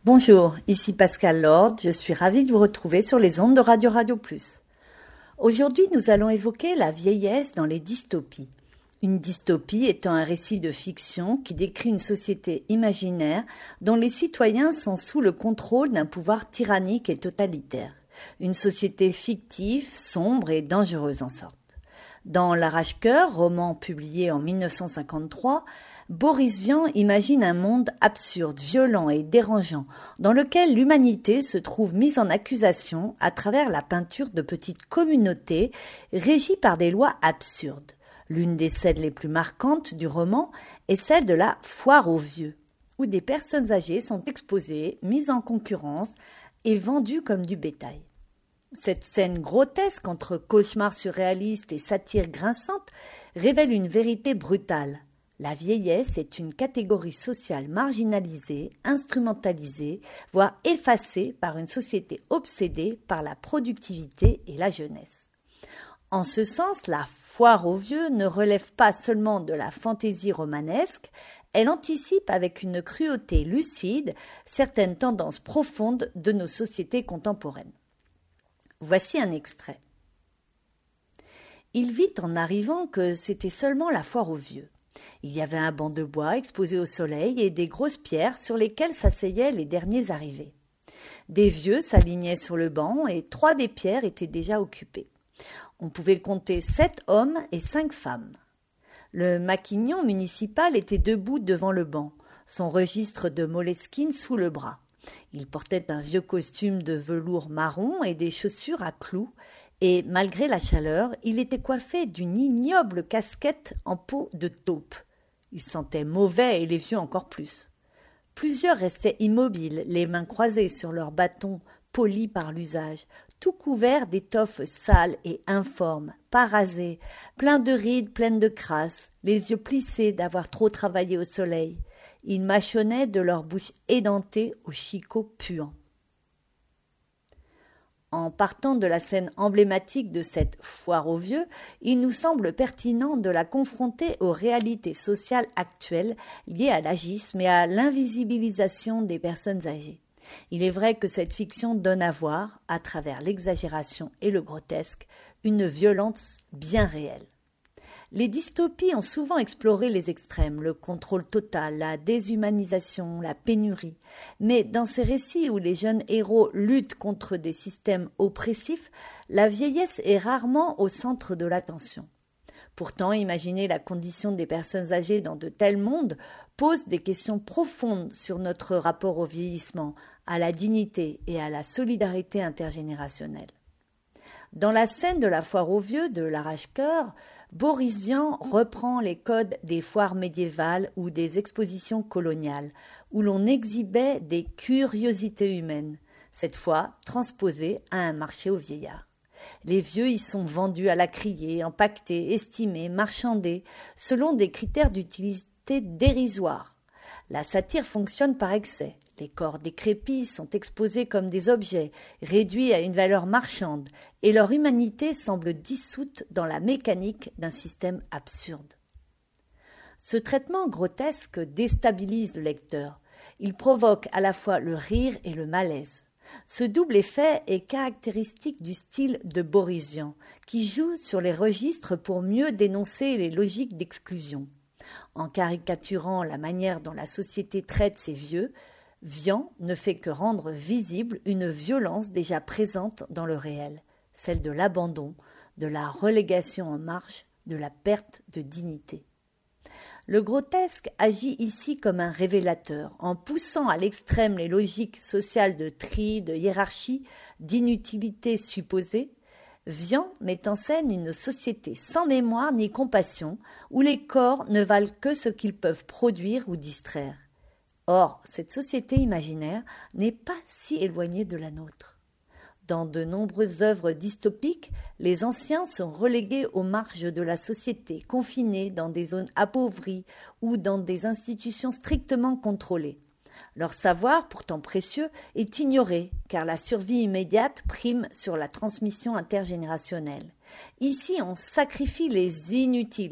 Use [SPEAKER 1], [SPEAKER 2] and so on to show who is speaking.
[SPEAKER 1] Bonjour, ici Pascal Lord, je suis ravie de vous retrouver sur les ondes de Radio Plus. Aujourd'hui, nous allons évoquer la vieillesse dans les dystopies. Une dystopie étant un récit de fiction qui décrit une société imaginaire dont les citoyens sont sous le contrôle d'un pouvoir tyrannique et totalitaire. Une société fictive, sombre et dangereuse en sorte. Dans L'Arrache-cœur, roman publié en 1953, Boris Vian imagine un monde absurde, violent et dérangeant, dans lequel l'humanité se trouve mise en accusation à travers la peinture de petites communautés régies par des lois absurdes. L'une des scènes les plus marquantes du roman est celle de la foire aux vieux, où des personnes âgées sont exposées, mises en concurrence et vendues comme du bétail. Cette scène grotesque entre cauchemar surréaliste et satire grinçante révèle une vérité brutale. La vieillesse est une catégorie sociale marginalisée, instrumentalisée, voire effacée par une société obsédée par la productivité et la jeunesse. En ce sens, la foire aux vieux ne relève pas seulement de la fantaisie romanesque, elle anticipe avec une cruauté lucide certaines tendances profondes de nos sociétés contemporaines. Voici un extrait. Il vit en arrivant que c'était seulement la foire aux vieux. Il y avait un banc de bois exposé au soleil et des grosses pierres sur lesquelles s'asseyaient les derniers arrivés. Des vieux s'alignaient sur le banc et 3 des pierres étaient déjà occupées. On pouvait compter 7 hommes et 5 femmes. Le maquignon municipal était debout devant le banc, son registre de Moleskine sous le bras. Il portait un vieux costume de velours marron et des chaussures à clous, et malgré la chaleur, il était coiffé d'une ignoble casquette en peau de taupe. Il sentait mauvais et les vieux encore plus. Plusieurs restaient immobiles, les mains croisées sur leurs bâtons polis par l'usage, tout couverts d'étoffes sales et informes, pas rasés, pleins de rides pleines de crasse, les yeux plissés d'avoir trop travaillé au soleil. Ils mâchonnaient de leur bouche édentée aux chicots puants. En partant de la scène emblématique de cette foire aux vieux, il nous semble pertinent de la confronter aux réalités sociales actuelles liées à l'agisme et à l'invisibilisation des personnes âgées. Il est vrai que cette fiction donne à voir, à travers l'exagération et le grotesque, une violence bien réelle. Les dystopies ont souvent exploré les extrêmes, le contrôle total, la déshumanisation, la pénurie. Mais dans ces récits où les jeunes héros luttent contre des systèmes oppressifs, la vieillesse est rarement au centre de l'attention. Pourtant, imaginer la condition des personnes âgées dans de tels mondes pose des questions profondes sur notre rapport au vieillissement, à la dignité et à la solidarité intergénérationnelle. Dans la scène de la foire aux vieux de L'Arrache-cœur, Boris Vian reprend les codes des foires médiévales ou des expositions coloniales, où l'on exhibait des curiosités humaines, cette fois transposées à un marché aux vieillards. Les vieux y sont vendus à la criée, empaquetés, estimés, marchandés, selon des critères d'utilité dérisoires. La satire fonctionne par excès. Les corps décrépits sont exposés comme des objets, réduits à une valeur marchande, et leur humanité semble dissoute dans la mécanique d'un système absurde. Ce traitement grotesque déstabilise le lecteur. Il provoque à la fois le rire et le malaise. Ce double effet est caractéristique du style de Boris Vian, qui joue sur les registres pour mieux dénoncer les logiques d'exclusion. En caricaturant la manière dont la société traite ses vieux, Vian ne fait que rendre visible une violence déjà présente dans le réel, celle de l'abandon, de la relégation en marge, de la perte de dignité. Le grotesque agit ici comme un révélateur, en poussant à l'extrême les logiques sociales de tri, de hiérarchie, d'inutilité supposée. Vian met en scène une société sans mémoire ni compassion, où les corps ne valent que ce qu'ils peuvent produire ou distraire. Or, cette société imaginaire n'est pas si éloignée de la nôtre. Dans de nombreuses œuvres dystopiques, les anciens sont relégués aux marges de la société, confinés dans des zones appauvries ou dans des institutions strictement contrôlées. Leur savoir, pourtant précieux, est ignoré, car la survie immédiate prime sur la transmission intergénérationnelle. Ici, on sacrifie les inutiles